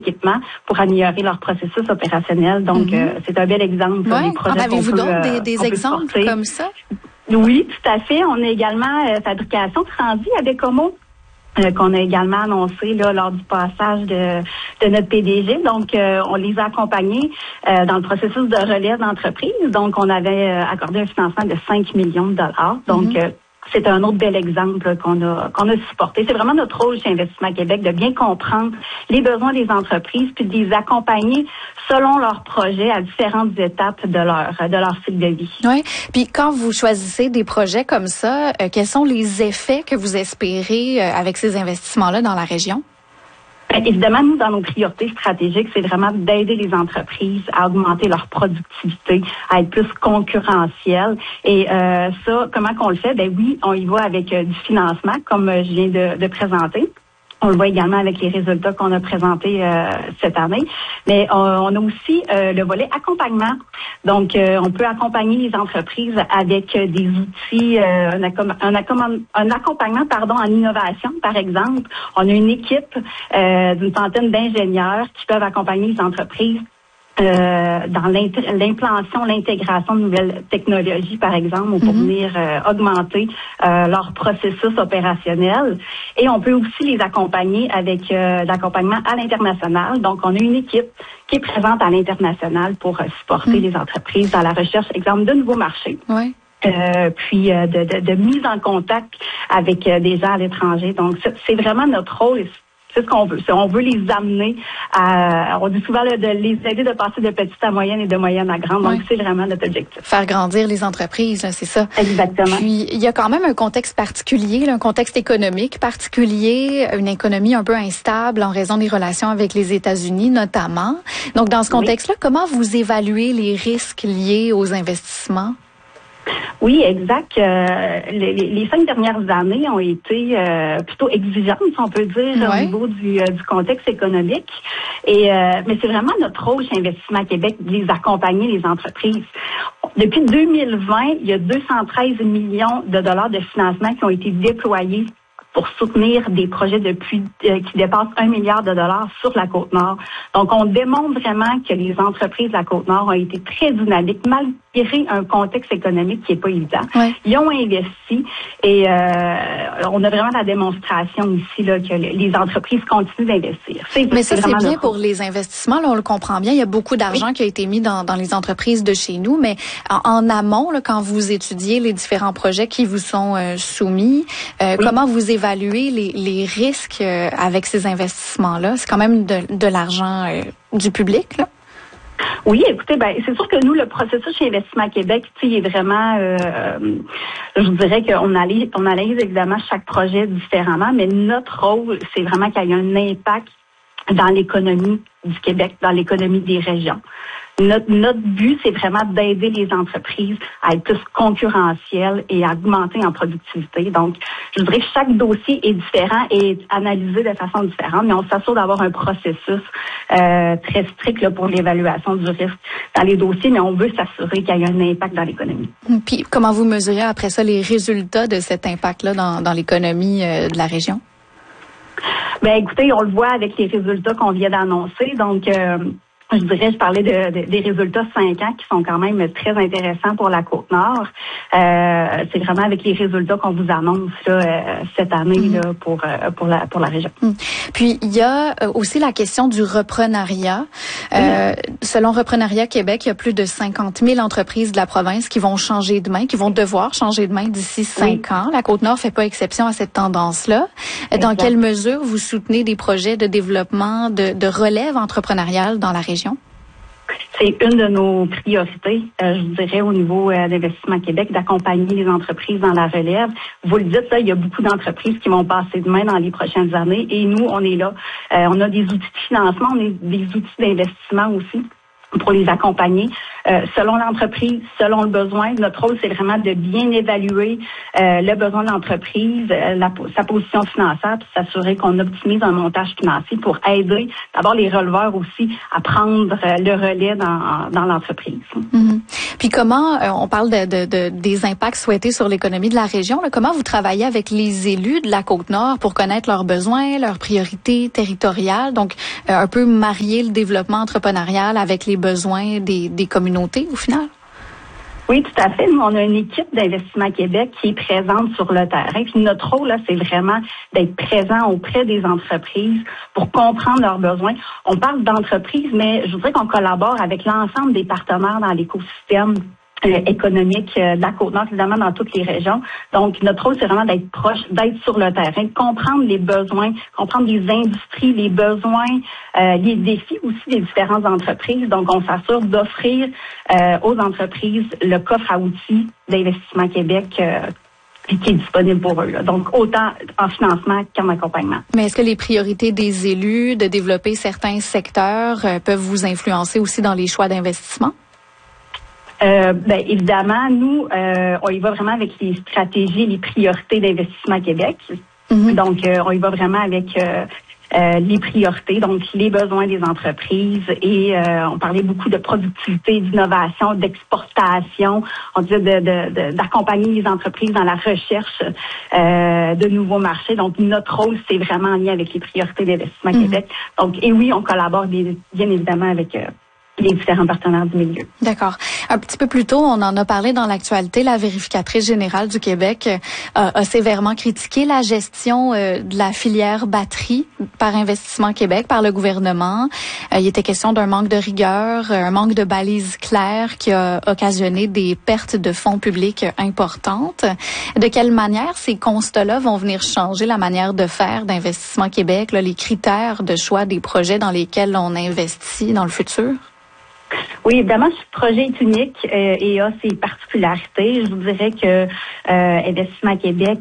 équipements pour améliorer leur processus opérationnel. Donc, c'est un bel exemple des projets qu'on peut avez-vous d'autres des exemples comme ça? Oui, tout à fait. On a également Fabrication Transi à Baie-Comeau, qu'on a également annoncé là, lors du passage de notre PDG. Donc, on les a accompagnés dans le processus de relève d'entreprise. Donc, on avait accordé un financement de 5 millions de dollars. Donc, c'est un autre bel exemple qu'on a supporté. C'est vraiment notre rôle chez Investissement Québec de bien comprendre les besoins des entreprises puis de les accompagner selon leurs projets à différentes étapes de leur cycle de vie. Oui. Puis quand vous choisissez des projets comme ça, quels sont les effets que vous espérez avec ces investissements-là dans la région? Bien, évidemment, nous, dans nos priorités stratégiques, c'est vraiment d'aider les entreprises à augmenter leur productivité, à être plus concurrentielles. Et ça, comment qu'on le fait? Ben oui, on y va avec du financement, comme je viens de présenter. On le voit également avec les résultats qu'on a présentés cette année. Mais on a aussi le volet accompagnement. Donc, on peut accompagner les entreprises avec des outils, un accompagnement en innovation, par exemple. On a une équipe d'une centaine d'ingénieurs qui peuvent accompagner les entreprises dans l'implantation, l'intégration de nouvelles technologies, par exemple, pour venir augmenter leur processus opérationnel. Et on peut aussi les accompagner avec l'accompagnement à l'international. Donc, on a une équipe qui est présente à l'international pour supporter les entreprises dans la recherche, exemple, de nouveaux marchés. Oui. Puis de mise en contact avec des gens à l'étranger. Donc, c'est vraiment notre rôle. C'est ce qu'on veut. On veut les amener on dit souvent de les aider de passer de petite à moyenne et de moyenne à grande. Donc, c'est vraiment notre objectif. Faire grandir les entreprises, là, c'est ça. Exactement. Puis, il y a quand même un contexte particulier, là, un contexte économique particulier, une économie un peu instable en raison des relations avec les États-Unis, notamment. Donc, dans ce contexte-là, comment vous évaluez les risques liés aux investissements? Oui, exact. Les 5 dernières années ont été plutôt exigeantes, si on peut dire, au niveau du contexte économique. Mais c'est vraiment notre rôle chez Investissement Québec de les accompagner, les entreprises. Depuis 2020, il y a 213 millions de dollars de financement qui ont été déployés pour soutenir des projets qui dépassent 1 milliard de dollars sur la Côte-Nord. Donc, on démontre vraiment que les entreprises de la Côte-Nord ont été très dynamiques, malgré un contexte économique qui n'est pas évident. Ouais. Ils ont investi et on a vraiment la démonstration ici là, que les entreprises continuent d'investir. Mais ça, c'est bien pour les investissements. Là, on le comprend bien. Il y a beaucoup d'argent qui a été mis dans les entreprises de chez nous. Mais en amont, là, quand vous étudiez les différents projets qui vous sont soumis, comment vous évaluez les risques avec ces investissements-là? C'est quand même de l'argent du public, là? Oui, écoutez, c'est sûr que nous, le processus chez Investissement Québec, il est vraiment, je vous dirais qu'on analyse évidemment chaque projet différemment, mais notre rôle, c'est vraiment qu'il y ait un impact dans l'économie du Québec, dans l'économie des régions. Notre but, c'est vraiment d'aider les entreprises à être plus concurrentielles et à augmenter en productivité. Donc, je dirais que chaque dossier est différent et est analysé de façon différente, mais on s'assure d'avoir un processus très strict là, pour l'évaluation du risque dans les dossiers, mais on veut s'assurer qu'il y ait un impact dans l'économie. Puis, comment vous mesurez après ça les résultats de cet impact-là dans l'économie de la région? Ben, écoutez, on le voit avec les résultats qu'on vient d'annoncer. Donc, je parlais des résultats 5 ans qui sont quand même très intéressants pour la Côte-Nord. C'est vraiment avec les résultats qu'on vous annonce là, cette année là, pour la région. Puis, il y a aussi la question du reprenariat. Selon Reprenariat Québec, il y a plus de 50 000 entreprises de la province qui vont changer de main, qui vont devoir changer de main d'ici 5 ans. La Côte-Nord fait pas exception à cette tendance-là. Exact. Dans quelle mesure vous soutenez des projets de développement, de relève entrepreneuriale dans la région? C'est une de nos priorités, je dirais, au niveau d'Investissement Québec, d'accompagner les entreprises dans la relève. Vous le dites, là, il y a beaucoup d'entreprises qui vont passer de main dans les prochaines années et nous, on est là. On a des outils de financement, on a des outils d'investissement aussi pour les accompagner selon l'entreprise, selon le besoin. Notre rôle, c'est vraiment de bien évaluer le besoin de l'entreprise, sa position financière, puis s'assurer qu'on optimise un montage financier pour aider d'abord les releveurs aussi à prendre le relais dans l'entreprise. Mm-hmm. Puis comment, on parle des impacts souhaités sur l'économie de la région, là, comment vous travaillez avec les élus de la Côte-Nord pour connaître leurs besoins, leurs priorités territoriales, donc un peu marier le développement entrepreneurial avec les besoins des communautés au final? Oui, tout à fait. Nous, on a une équipe d'Investissement Québec qui est présente sur le terrain. Puis notre rôle, là, c'est vraiment d'être présent auprès des entreprises pour comprendre leurs besoins. On parle d'entreprises, mais je voudrais qu'on collabore avec l'ensemble des partenaires dans l'écosystème économique de la Côte-Nord, évidemment, dans toutes les régions. Donc, notre rôle, c'est vraiment d'être proche, d'être sur le terrain, de comprendre les besoins, comprendre les industries, les besoins, les défis aussi des différentes entreprises. Donc, on s'assure d'offrir aux entreprises le coffre à outils d'Investissement Québec qui est disponible pour eux. Là. Donc, autant en financement qu'en accompagnement. Mais est-ce que les priorités des élus de développer certains secteurs peuvent vous influencer aussi dans les choix d'investissement? Évidemment, nous, on y va vraiment avec les stratégies, les priorités d'Investissement Québec. Mm-hmm. Donc, on y va vraiment avec les priorités, donc les besoins des entreprises. Et on parlait beaucoup de productivité, d'innovation, d'exportation. On disait d'accompagner les entreprises dans la recherche de nouveaux marchés. Donc, notre rôle, c'est vraiment en lien avec les priorités d'Investissement Québec. Donc, et oui, on collabore bien évidemment avec les différents partenaires du milieu. D'accord. Un petit peu plus tôt, on en a parlé dans l'actualité. La vérificatrice générale du Québec a sévèrement critiqué la gestion de la filière batterie par Investissement Québec, par le gouvernement. Il était question d'un manque de rigueur, un manque de balises claires qui a occasionné des pertes de fonds publics importantes. De quelle manière ces constats-là vont venir changer la manière de faire d'Investissement Québec, là, les critères de choix des projets dans lesquels on investit dans le futur? Oui, évidemment, ce projet est unique et a ses particularités. Je vous dirais que Investissement Québec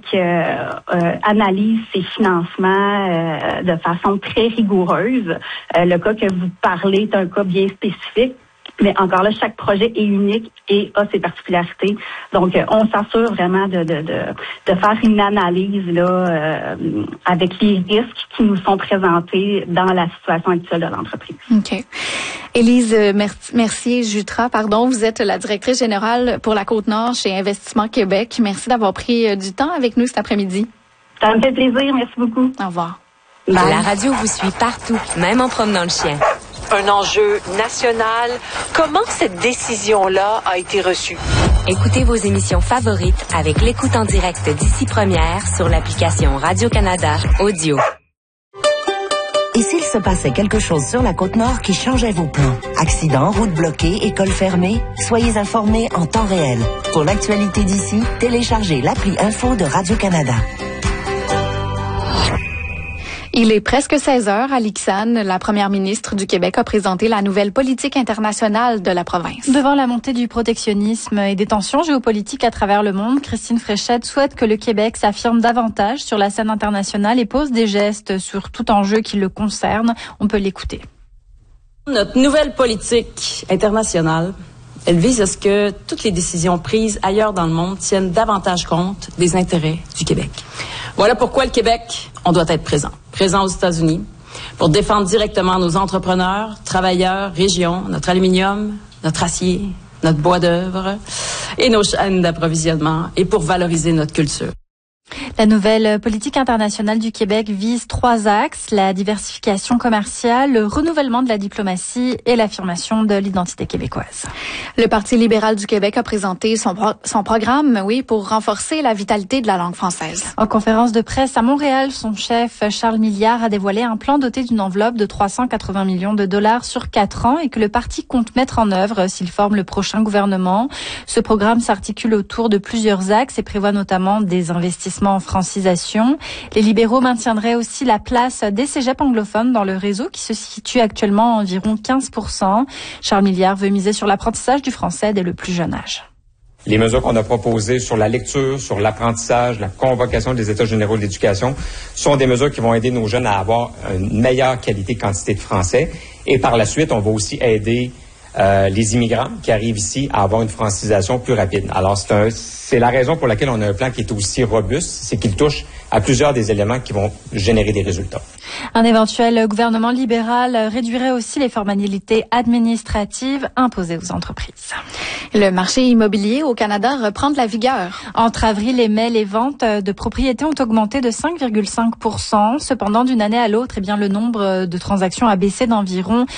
analyse ses financements de façon très rigoureuse. Le cas que vous parlez est un cas bien spécifique. Mais encore là, chaque projet est unique et a ses particularités. Donc, on s'assure vraiment de faire une analyse là avec les risques qui nous sont présentés dans la situation actuelle de l'entreprise. OK. Élise Mercier-Jutras, vous êtes la directrice générale pour la Côte-Nord chez Investissement Québec. Merci d'avoir pris du temps avec nous cet après-midi. Ça me fait plaisir. Merci beaucoup. Au revoir. Bye. La radio vous suit partout, même en promenant le chien. Un enjeu national. Comment cette décision-là a été reçue? Écoutez vos émissions favorites avec l'écoute en direct d'Ici Première sur l'application Radio-Canada Audio. Et s'il se passait quelque chose sur la Côte-Nord qui changeait vos plans? Accidents, routes bloquées, écoles fermées? Soyez informés en temps réel. Pour l'actualité d'ici, téléchargez l'appli Info de Radio-Canada. Il est presque 16 heures à l'IXAN. La première ministre du Québec a présenté la nouvelle politique internationale de la province. Devant la montée du protectionnisme et des tensions géopolitiques à travers le monde, Christine Fréchette souhaite que le Québec s'affirme davantage sur la scène internationale et pose des gestes sur tout enjeu qui le concerne. On peut l'écouter. Notre nouvelle politique internationale, elle vise à ce que toutes les décisions prises ailleurs dans le monde tiennent davantage compte des intérêts du Québec. Voilà pourquoi le Québec, on doit être présent. Présent aux États-Unis pour défendre directement nos entrepreneurs, travailleurs, régions, notre aluminium, notre acier, notre bois d'œuvre et nos chaînes d'approvisionnement et pour valoriser notre culture. La nouvelle politique internationale du Québec vise 3 axes, la diversification commerciale, le renouvellement de la diplomatie et l'affirmation de l'identité québécoise. Le Parti libéral du Québec a présenté son programme, pour renforcer la vitalité de la langue française. En conférence de presse à Montréal, son chef Charles Milliard a dévoilé un plan doté d'une enveloppe de 380 millions de dollars sur 4 ans et que le parti compte mettre en œuvre s'il forme le prochain gouvernement. Ce programme s'articule autour de plusieurs axes et prévoit notamment des investissements en francisation. Les libéraux maintiendraient aussi la place des cégeps anglophones dans le réseau qui se situe actuellement à environ 15%. Charles Milliard veut miser sur l'apprentissage du français dès le plus jeune âge. Les mesures qu'on a proposées sur la lecture, sur l'apprentissage, la convocation des États généraux de l'éducation sont des mesures qui vont aider nos jeunes à avoir une meilleure qualité, quantité de français. Et par la suite, on va aussi aider les immigrants qui arrivent ici à avoir une francisation plus rapide. Alors, c'est la raison pour laquelle on a un plan qui est aussi robuste, c'est qu'il touche à plusieurs des éléments qui vont générer des résultats. Un éventuel gouvernement libéral réduirait aussi les formalités administratives imposées aux entreprises. Le marché immobilier au Canada reprend de la vigueur. Entre avril et mai, les ventes de propriétés ont augmenté de 5,5%. Cependant, d'une année à l'autre, le nombre de transactions a baissé d'environ